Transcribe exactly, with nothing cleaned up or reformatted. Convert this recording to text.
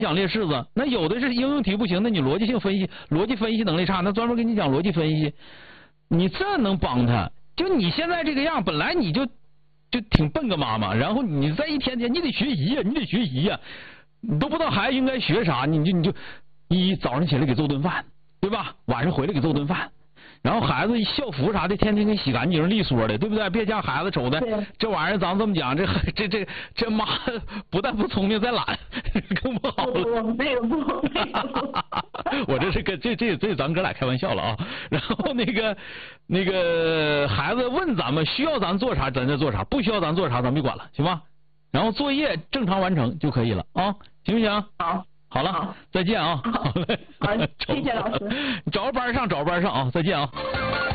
讲列式子，那有的是应用题不行，那你逻辑性分析、逻辑分析能力差，那专门给你讲逻辑分析，你这能帮他？就你现在这个样，本来你就就挺笨个妈妈，然后你再一天天，你得学习呀，你得学习呀，你都不知道孩子应该学啥，你就你就一早上起来给做顿饭，对吧？晚上回来给做顿饭。然后孩子校服啥的，天天给洗干净利索的，对不对？别叫孩子瞅的这玩意儿，咱这么讲，这这这这妈不但不聪明，再懒，更不好了。 我这个不， 我这是跟这这这咱哥俩开玩笑了啊。然后那个那个孩子问咱们需要咱做啥，咱就做啥；不需要咱做啥，咱别管了，行吧？然后作业正常完成就可以了啊，行不行？ 好。 好了， 好再见啊！ 好嘞，好，谢谢老师。 找个班上，找个班上啊！再见啊！